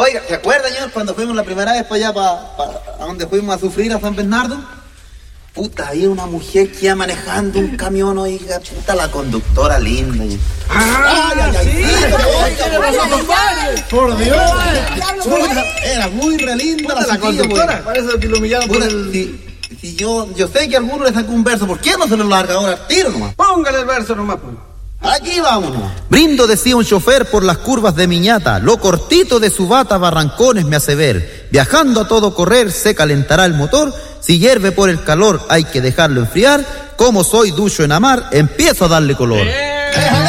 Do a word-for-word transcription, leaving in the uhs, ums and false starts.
Oiga, ¿se acuerda, señor, cuando fuimos la primera vez para allá, para, para a donde fuimos a sufrir a San Bernardo? Puta, había una mujer que iba manejando un camión, oiga, puta, la conductora linda. ¡Ah, ay, ay, sí! sí ¡Por Dios! Puta, era muy re linda la, la conductora. Parece que lo humillaron por el... Si, si yo, yo sé que a alguno le sacó un verso, ¿por qué no se lo larga ahora al tiro nomás? Póngale el verso nomás, pues. Aquí vámonos. Brindo, decía un chofer, por las curvas de Miñata, lo cortito de su bata barrancones me hace ver. Viajando a todo correr se calentará el motor, si hierve por el calor hay que dejarlo enfriar. Como soy ducho en amar, empiezo a darle color.